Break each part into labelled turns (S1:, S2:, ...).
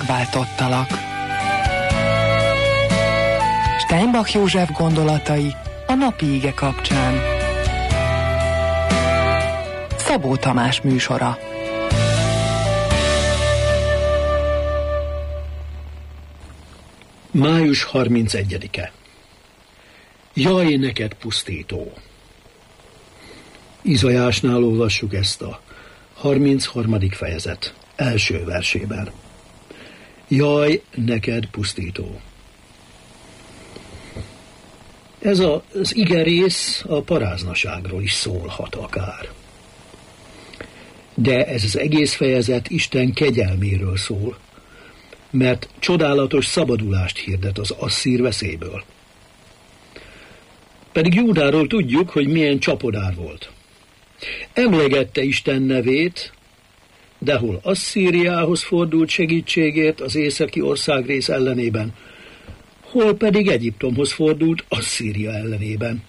S1: Megváltottalak. Steinbach József gondolatai a napi ige kapcsán. Szabó Tamás műsora.
S2: Május 31-e. Jaj, neked pusztító! Izajásnál olvassuk ezt a 33. fejezet első versében. Jaj, neked pusztító! Ez az igerész a paráznaságról is szólhat akár. De ez az egész fejezet Isten kegyelméről szól, mert csodálatos szabadulást hirdet az asszír veszélyből. Pedig Júdáról tudjuk, hogy milyen csapodár volt. Emlegette Isten nevét, de hol Asszíriához fordult segítségért az északi országrész ellenében, hol pedig Egyiptomhoz fordult Asszíria ellenében.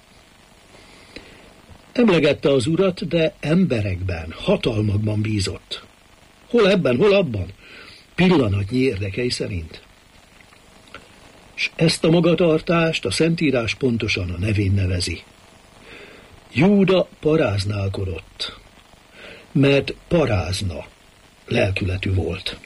S2: Emlegette az Urat, de emberekben, hatalmakban bízott. Hol ebben, hol abban, pillanatnyi érdekei szerint. És ezt a magatartást a Szentírás pontosan a nevén nevezi. Júda paráználkodott, mert parázna lelkületű volt.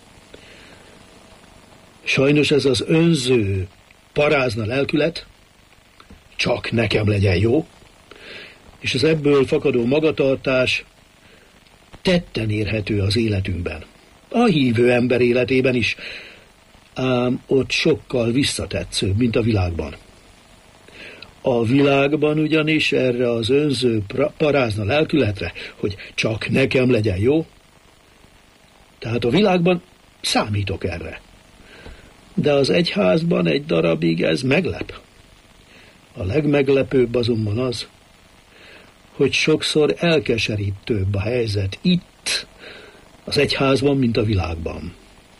S2: Sajnos ez az önző, parázna lelkület csak nekem legyen jó, és az ebből fakadó magatartás tetten érhető az életünkben. A hívő ember életében is, ám ott sokkal visszatetszőbb, mint a világban. A világban ugyanis erre az önző, parázna lelkületre, hogy csak nekem legyen jó, tehát a világban számítok erre. De az egyházban egy darabig ez meglep. A legmeglepőbb azonban az, hogy sokszor elkeserítőbb a helyzet itt, az egyházban, mint a világban.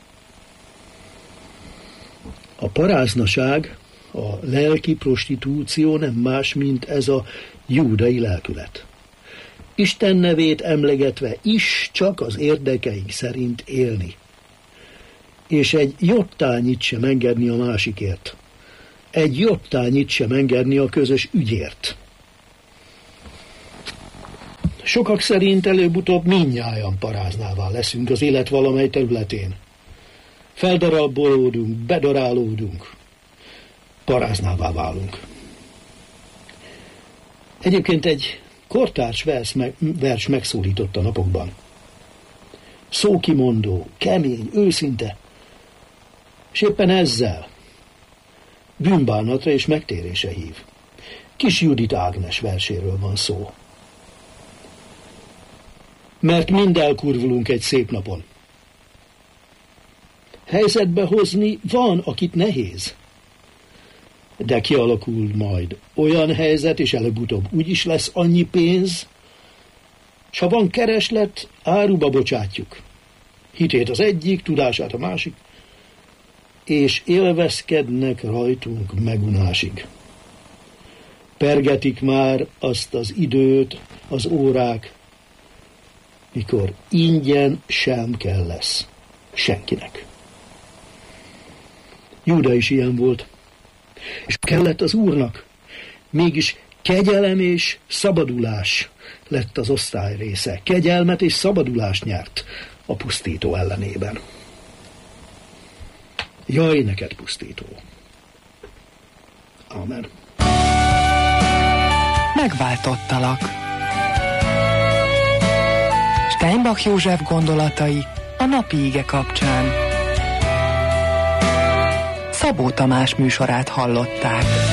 S2: A paráznaság, a lelki prostitúció nem más, mint ez a júdai lelkület. Isten nevét emlegetve is csak az érdekeink szerint élni. És egy jottányit sem engedni a másikért. Egy jottányit sem engedni a közös ügyért. Sokak szerint előbb-utóbb mindnyájan paráznává leszünk az élet valamely területén. Feldarabolódunk, bedarálódunk, paráznává válunk. Egyébként egy kortárs vers megszólított a napokban. Szókimondó, kemény, őszinte, és éppen ezzel bűnbánatra és megtérése hív. Kis Judit Ágnes verséről van szó. Mert mind elkurvulunk egy szép napon. Helyzetbe hozni van, akit nehéz. De kialakul majd olyan helyzet, és előbb-utóbb úgyis lesz annyi pénz, s ha van kereslet, áruba bocsátjuk. Hitét az egyik, tudását a másik, és élvezkednek rajtunk megunásig. Pergetik már azt az időt, az órák, mikor ingyen sem kell lesz senkinek. Júda is ilyen volt, és kellett az Úrnak, mégis kegyelem és szabadulás lett az osztály része. Kegyelmet és szabadulást nyert a pusztító ellenében. Jaj, neked pusztító! Amen.
S1: Megváltottalak. Steinbach József gondolatai a napi ige kapcsán. Szabó Tamás műsorát hallották.